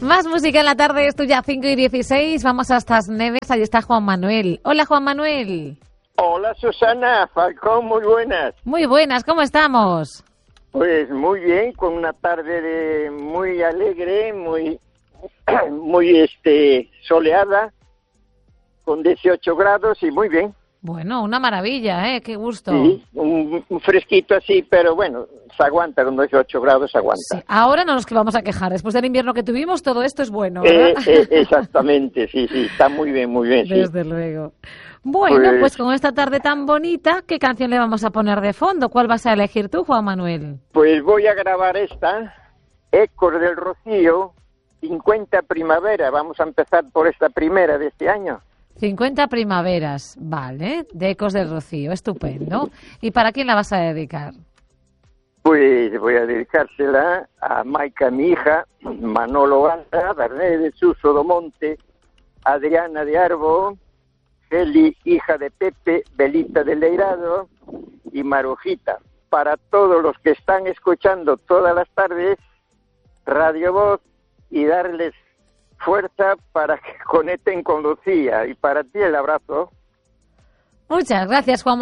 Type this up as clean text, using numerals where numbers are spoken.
Más música en la tarde, es tuya 5:16. Vamos hasta las Neves, ahí está Juan Manuel. Hola, Juan Manuel. Hola, Susana Falcón, muy buenas. Muy buenas, ¿cómo estamos? Pues muy bien, con una tarde muy alegre, muy soleada, con 18 grados y muy bien. Bueno, una maravilla, qué gusto. Sí, un fresquito así, pero bueno, se aguanta, con 18 grados se aguanta. Sí, ahora no nos vamos a quejar, después del invierno que tuvimos, todo esto es bueno, ¿verdad? Exactamente, sí, está muy bien, sí. Desde luego. Bueno, pues con esta tarde tan bonita, ¿qué canción le vamos a poner de fondo? ¿Cuál vas a elegir tú, Juan Manuel? Pues voy a grabar esta, Ecos del Rocío, 50 primavera. Vamos a empezar por esta primera de este año. 50 primaveras, vale, de Ecos del Rocío, estupendo. ¿Y para quién la vas a dedicar? Pues voy a dedicársela a Maica, mi hija, Manolo Ganda, Berné de Suso do Monte, Adriana de Arbo, Heli, hija de Pepe, Belita de Leirado y Marujita. Para todos los que están escuchando todas las tardes Radio Voz y darles fuerza para que conecten con Lucía. Y para ti el abrazo. Muchas gracias, Juan.